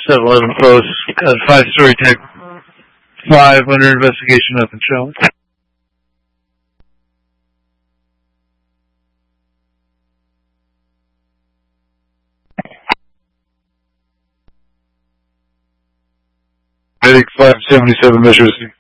7-Eleven post. Got 5-story tech 5 under investigation, nothing showing. Medic 577 measures.